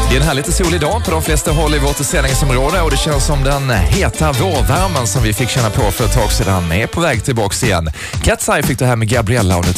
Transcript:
Det är en härligt solig dag på de flesta håll i vårt sändningsområde och det känns som den heta vårvärmen som vi fick känna på för ett tag sedan är på väg tillbaka igen. Cat's Eye fick det här med Gabriella och nu